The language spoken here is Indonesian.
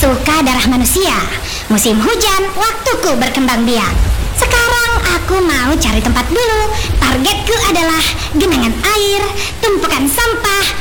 suka darah manusia. Musim hujan, waktuku berkembang biak. Sekarang aku mau cari tempat dulu. Targetku adalah genangan air, tumpukan sampah,